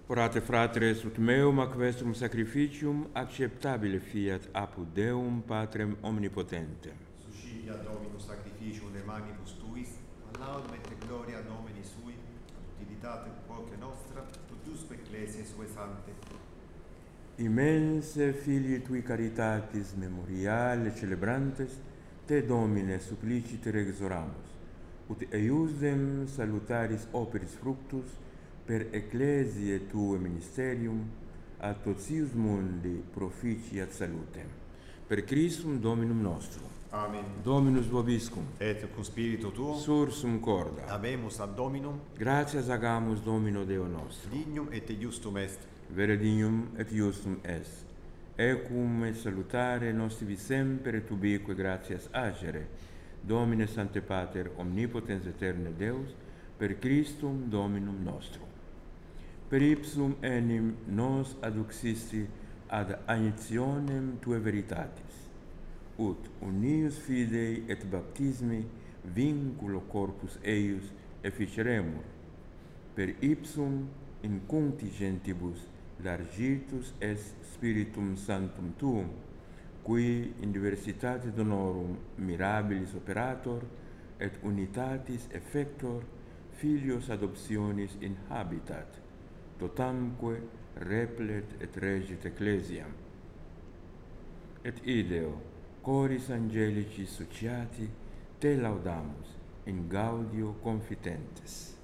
Orate fratres ut meum ac vestrum sacrificium acceptabile fiat apud Deum Patrem omnipotentem. Suscitia Dominus sacrificium de manibus tuis, ad laudum et gloria nomini sui, ad utilitate quoque nostra, tutus ecclesiae sue sante. Immense filii tui caritatis memoriale celebrantes, te Domine supplicite exoramus, ut eiusdem salutaris operis fructus per ecclesiae tue ministerium, ad totius mundi proficiat salutem. Per Christum Dominum nostrum. Amen. Dominus vobiscum. Et cum spiritu tuo, Sursum corda. habemus ad Dominum, Gratias agamus Domino Deo nostro. dignum et justum est. Vere dignum et justum est. Ecum et salutare nostivi semper et ubique gratias agere. Domine Sancte Pater, omnipotens aeterne Deus, per Christum Dominum nostrum. Per ipsum enim nos adduxisti ad agnitionem Tue veritatis, ut unius fidei et baptismi vinculo corpus eius efficeremur, per ipsum in contingentibus largitus est Spiritum Sanctum Tuum, qui in diversitate donorum mirabilis operator et unitatis effector filios adoptionis in habitat, totamque replet et regit ecclesiam. Et ideo, coris angelici sociati, te laudamus in gaudio confitentes.